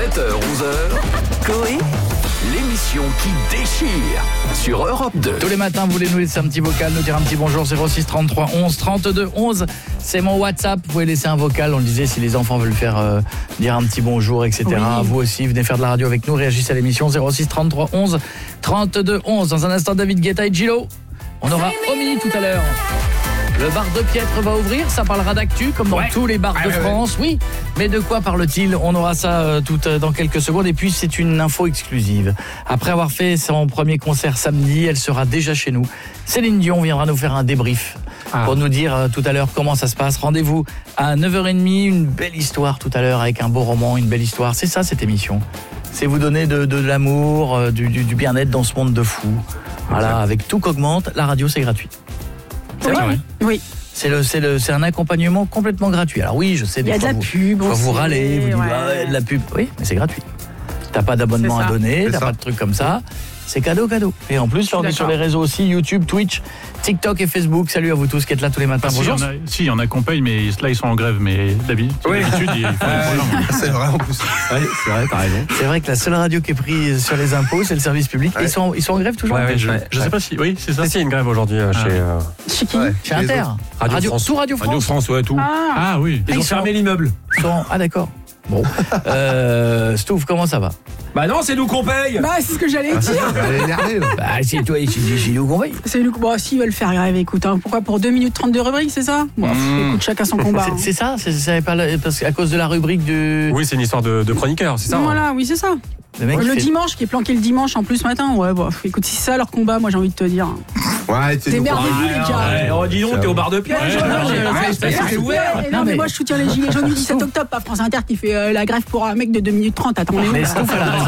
7h-11h, Coé, l'émission qui déchire sur Europe 2. Tous les matins, vous voulez nous laisser un petit vocal, nous dire un petit bonjour, 06 33 11 32 11. C'est mon WhatsApp, vous pouvez laisser un vocal. On le disait, si les enfants veulent faire dire un petit bonjour, etc. Oui. Vous aussi, venez faire de la radio avec nous, réagissez à l'émission 06 33 11 32 11. Dans un instant, David Guetta et Gillo. On aura Omi tout à l'heure. Le bar de Piètre va ouvrir, ça parlera d'actu comme dans tous les bars de France, oui. Mais de quoi parle-t-il? On aura ça dans quelques secondes. Et puis c'est une info exclusive. Après avoir fait son premier concert samedi, elle sera déjà chez nous. Céline Dion viendra nous faire un débrief pour nous dire tout à l'heure comment ça se passe. Rendez-vous à 9h30, une belle histoire tout à l'heure avec un beau roman, une belle histoire. C'est ça cette émission. C'est vous donner de l'amour, du bien-être dans ce monde de fou. Voilà, avec tout qu'augmente, la radio c'est gratuit. Oui. C'est un accompagnement complètement gratuit. Alors oui, je sais, des fois, vous râlez, vous dites de la pub. Oui, mais c'est gratuit. T'as pas d'abonnement à donner, t'as pas de trucs comme ça. C'est cadeau. Et en plus, on est sur les réseaux aussi, YouTube, Twitch, TikTok et Facebook. Salut à vous tous qui êtes là tous les matins. Bonjour. Si, il y en a qui en payent, mais là, ils sont en grève. Mais d'habitude, il faut c'est vrai en plus. Oui, c'est vrai, t'as raison. C'est vrai que la seule radio qui est prise sur les impôts, c'est le service public. Ils sont en grève toujours. Je sais pas si. Oui, c'est ça. Il y a une grève aujourd'hui chez qui? Chez Inter. Radio France. Tout Radio France. Radio France, ouais, tout. Ah oui. Ils ont fermé l'immeuble. Ah d'accord. Bon. Stouff, comment ça va? Bah non, c'est nous qu'on paye. Bah c'est ce que j'allais dire. Elle est énervée. Bah c'est toi, c'est nous qu'on paye. C'est nous. Bon, s'ils veulent faire grève, écoute, pourquoi pour 2 minutes 30 de rubrique, c'est ça? Bon, écoute, chacun son combat. C'est ça, c'est pas parce qu'à cause de la rubrique du. Oui, c'est une histoire de chroniqueur, c'est ça. Voilà, oui, c'est ça. Le dimanche, qui est planqué le dimanche en plus matin, écoute, si c'est ça leur combat, moi j'ai envie de te dire. Ouais, démerdez-vous les gars. Oh, dis donc, t'es au bar de Piètre. Non, mais moi je soutiens les gilets jaunes du 17 octobre, pas France Inter qui fait la grève pour un mec de 2 minutes 30. Attendez. Mais Stouff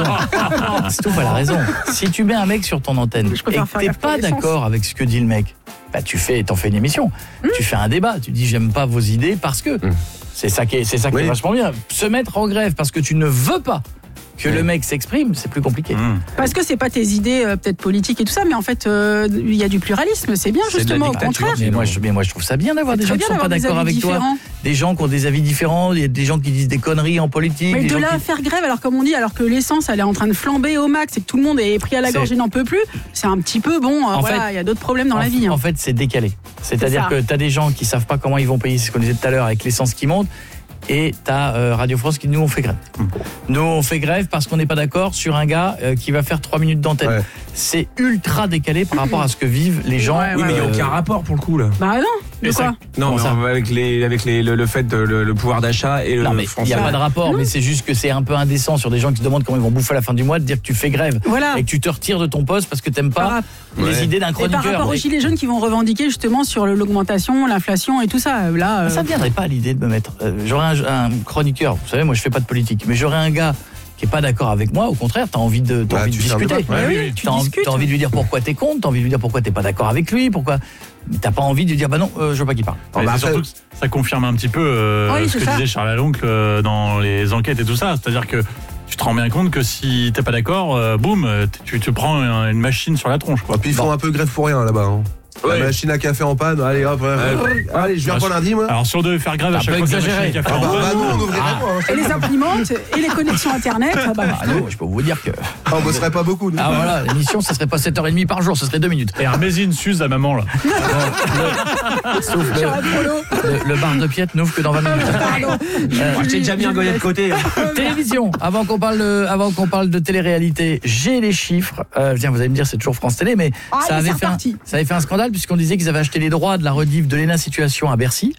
a la raison. Si tu mets un mec sur ton antenne et que t'es pas d'accord avec ce que dit le mec, bah t'en fais une émission. Tu fais un débat, tu dis j'aime pas vos idées parce que c'est ça qui est vachement bien. Se mettre en grève parce que tu ne veux pas que le mec s'exprime, c'est plus compliqué. Parce que c'est pas tes idées peut-être politiques et tout ça, mais en fait il y a du pluralisme, c'est bien justement, au contraire. Mais moi je trouve ça bien d'avoir des gens qui sont pas d'accord avec toi, des gens qui ont des avis différents, il y a des gens qui disent des conneries en politique. Mais de là à faire grève, alors comme on dit, alors que l'essence elle est en train de flamber au max et que tout le monde est pris à la gorge et n'en peut plus, c'est un petit peu il y a d'autres problèmes dans la vie. En fait c'est décalé, c'est-à-dire que t'as des gens qui savent pas comment ils vont payer, c'est ce qu'on disait tout à l'heure avec l'essence qui monte. Et t'as Radio France qui, nous, on fait grève. Nous, on fait grève parce qu'on n'est pas d'accord sur un gars qui va faire 3 minutes d'antenne. Ouais. C'est ultra décalé par rapport à ce que vivent les gens. Oui, mais il n'y a aucun rapport pour le coup, là. Bah non, de quoi? Non, avec le fait de le pouvoir d'achat et le français. Il n'y a pas de rapport, mais c'est juste que c'est un peu indécent sur des gens qui se demandent comment ils vont bouffer à la fin du mois, de dire que tu fais grève et que tu te retires de ton poste parce que t'aimes pas les idées d'un chroniqueur. Et par rapport aux gilets jaunes qui vont revendiquer justement sur l'augmentation, l'inflation et tout ça. Là, ça ne viendrait pas à l'idée de me mettre... J'aurais un chroniqueur, vous savez, moi je fais pas de politique, mais j'aurais un gars qui est pas d'accord avec moi, au contraire, t'as envie de discuter. T'as envie de lui dire pourquoi t'es contre, t'as envie de lui dire pourquoi t'es pas d'accord avec lui, pourquoi t'as pas envie de lui dire bah non, je veux pas qu'il parle. Surtout que ça confirme un petit peu ce que disait Charles Aloncle dans les enquêtes et tout ça, c'est-à-dire que tu te rends bien compte que si t'es pas d'accord, boum, tu te prends une machine sur la tronche, quoi. Puis ils font un peu grève pour rien là-bas. La machine à café en panne, allez hop, allez, je viens pas lundi moi. Alors si on devait faire grève à chaque fois que la machine à café en panne. Non, on ouvrirait pas. Et les imprimantes et les connexions internet. Je peux vous dire que on bosserait pas beaucoup. Ah voilà, l'émission ça serait pas 7h30 par jour, ce serait 2 minutes. Et un Mézine Suze à maman là. Sauf le bar de Piètre n'ouvre que dans 20 minutes. J'ai déjà mis un goyet de côté. Télévision, avant qu'on parle de télé-réalité, j'ai les chiffres. Vous allez me dire c'est toujours France Télé, mais ça avait fait un scandale puisqu'on disait qu'ils avaient acheté les droits de la rediff de l'ENA Situation à Bercy.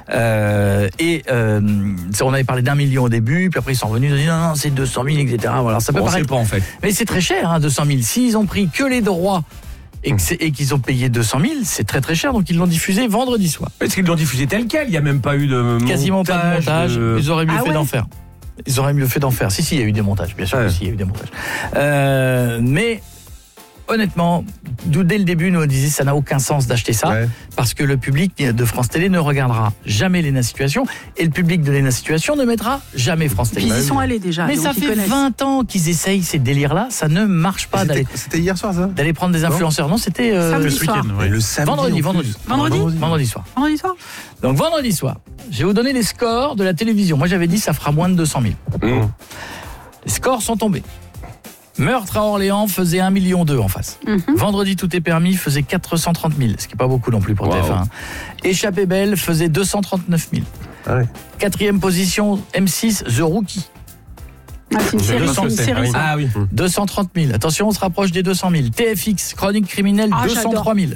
On avait parlé d'1 million au début, puis après ils sont revenus, ils ont dit non, c'est 200 000, etc. Voilà, ça peut paraître pas en fait. Mais c'est très cher, 200 000. S'ils ont pris que les droits et qu'ils ont payé 200 000, c'est très très cher, donc ils l'ont diffusé vendredi soir. Est-ce qu'ils l'ont diffusé tel quel? Il n'y a même pas eu de montage. Quasiment pas de montage. Ils auraient mieux fait d'en faire. Ils auraient mieux fait d'en faire. Si, il y a eu des montages, bien sûr que si, il y a eu des montages. Mais honnêtement, dès le début, nous on disait ça n'a aucun sens d'acheter ça parce que le public de France Télé ne regardera jamais l'ENA Situation et le public de l'ENA Situation ne mettra jamais France Télé. Puis ils y sont allés déjà. Mais ça fait 20 ans qu'ils essayent ces délires-là, ça ne marche pas. C'était hier soir ça? D'aller prendre des influenceurs. Non, c'était le week-end. Le samedi. Vendredi soir. Donc vendredi soir, je vais vous donner les scores de la télévision. Moi j'avais dit ça fera moins de 200 000. Les scores sont tombés. Meurtre à Orléans faisait 1,2 million en face. Vendredi tout est permis faisait 430 000, ce qui n'est pas beaucoup non plus pour TF1. Échappée belle faisait 239 000. Ah ouais. 4e position, M6, The Rookie. C'est une série. Ah oui. 230 000. Attention, on se rapproche des 200 000. TFX, Chronique criminelle, 203 000.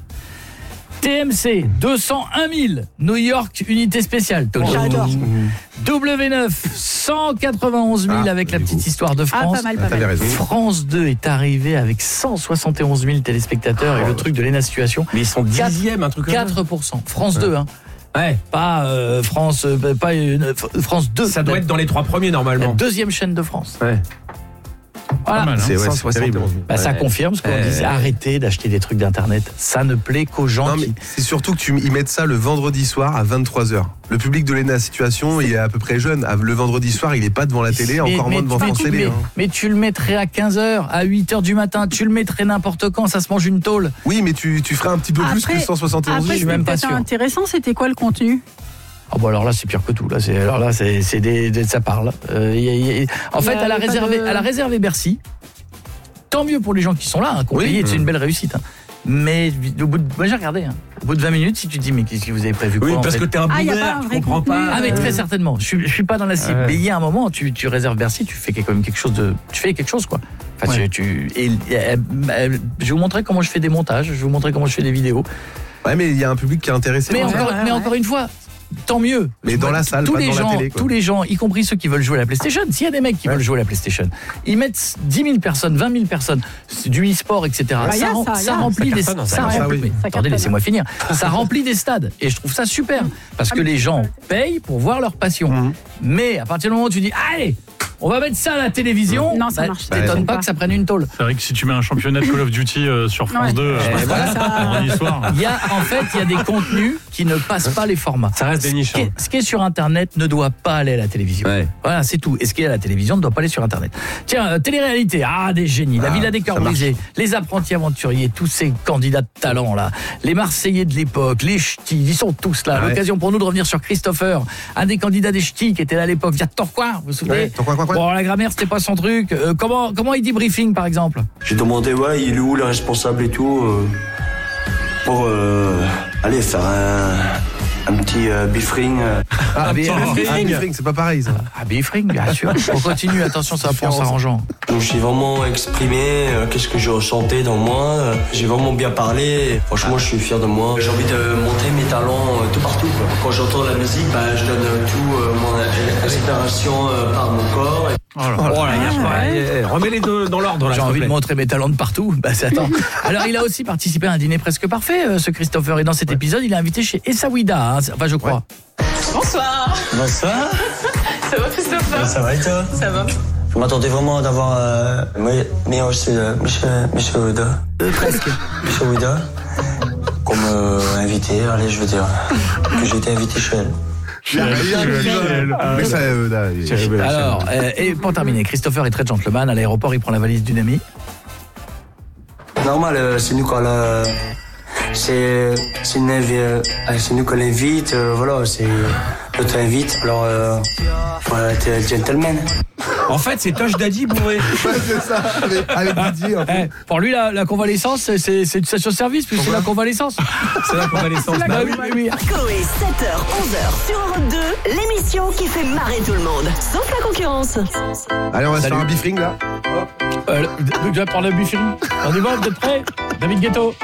TMC, 201 000. New York, unité spéciale. J'adore. W9, 191 000 avec la petite histoire de France. Pas mal. France 2 est arrivé avec 171 000 téléspectateurs et le truc de l'ENA Situation. Mais ils sont 10e, un truc 4%. France 2, hein. Ouais. Pas France 2. Ça doit être dans les 3 premiers normalement. La 2e chaîne de France. Ouais. Voilà. Mal, hein. C'est terrible. Ça confirme ce qu'on disait. Arrêtez d'acheter des trucs d'internet. Ça ne plaît qu'aux gens. Non, mais c'est surtout que ils mettent ça le vendredi soir à 23h. Le public de l'ENA Situation, il est à peu près jeune. Le vendredi soir, il est pas devant la télé, encore moins devant France Télé. Mais tu le mettrais à 15h, à 8h du matin, tu le mettrais n'importe quand, ça se mange une tôle. Oui, mais tu ferais un petit peu plus que 171 000. Après, je suis même pas sûr. Intéressant, c'était quoi le contenu ? Ah bon, alors là c'est pire que tout là, ça parle. En fait, elle a réservé Bercy. Tant mieux pour les gens qui sont là, qui ont payé, c'est une belle réussite. Mais j'ai regardé. Au bout de 20 minutes, si tu te dis mais qu'est-ce que vous avez prévu quoi, parce que t'es un boomer, je comprends pas. Ah mais très certainement. Je suis pas dans la cible. Mais il y a un moment, tu réserves Bercy, tu fais quand même quelque chose tu fais quelque chose quoi. Enfin, je vais vous montrer comment je fais des montages, je vais vous montrer comment je fais des vidéos. Ouais, mais il y a un public qui est intéressé. Mais encore une fois. Tant mieux. Mais dans la salle, pas dans la télé. Tous les gens, y compris ceux qui veulent jouer à la PlayStation, s'il y a des mecs qui veulent jouer à la PlayStation, ils mettent 10 000 personnes, 20 000 personnes, du e-sport, etc. Ça remplit des stades. Attendez, laissez-moi finir. Ça remplit des stades. Et je trouve ça super. Parce que les gens payent pour voir leur passion. Mais à partir du moment où tu dis, allez, on va mettre ça à la télévision, non, ça marche. T'étonnes pas que ça prenne une tôle. C'est vrai que si tu mets un championnat de Call of Duty sur France 2, vendredi soir. Il y a des contenus qui ne passent pas les formats. Ça reste des niches. Ce qui est sur Internet ne doit pas aller à la télévision. Ouais. Voilà, c'est tout. Et ce qui est à la télévision ne doit pas aller sur Internet. Tiens, télé-réalité, des génies. La Villa des Cœurs Brisés, les apprentis aventuriers, tous ces candidats de talent là, les Marseillais de l'époque, les ch'tis, ils sont tous là. L'occasion pour nous de revenir sur Christopher, un des candidats des ch'tis qui était là à l'époque. Il y a Torquoin, vous vous souvenez ? Bon, la grammaire c'était pas son truc. Comment il dit briefing par exemple ? J'ai demandé il est où le responsable et tout pour aller faire un petit biffring. Biffring, c'est pas pareil ça. Biffring, bien sûr. On continue, attention, ça va pas en s'arrangeant. Donc j'ai vraiment exprimé qu'est-ce que je ressentais dans moi. J'ai vraiment bien parlé. Franchement, je suis fier de moi. J'ai envie de montrer mes talents tout partout. Quand j'entends la musique, je donne tout mon inspiration par mon corps. Remets-les dans l'ordre là. J'ai envie de montrer mes talents de partout. Attends. Alors il a aussi participé à un dîner presque parfait, ce Christopher. Et dans cet épisode, il est invité chez Essaouida, enfin je crois. Bonsoir. Bonsoir. Ça va Christopher ? Ça va et toi ? Ça va. Je m'attendais vraiment d'avoir Monsieur Ouida. Presque. Monsieur Ouida comme invité, allez je veux dire que j'ai été invité chez elle. Alors, et pour terminer, Christopher est très gentleman. À l'aéroport, il prend la valise d'une amie. Normal, c'est nous quand c'est nous qu'on l'invite, voilà, c'est l'autre invite, alors voilà, t'es gentleman. En fait, c'est Tosh Daddy bourré. C'est ça, avec Didier. Pour lui, la convalescence, c'est une station-service, puis c'est la convalescence. C'est la convalescence. Oui. Chloé, 7h, 11h sur Europe 2, l'émission qui fait marrer tout le monde, sauf la concurrence. Allez, on va se faire un biffring là. Je vais prendre le biffing. On y va, vous êtes prêts ? David Guetto.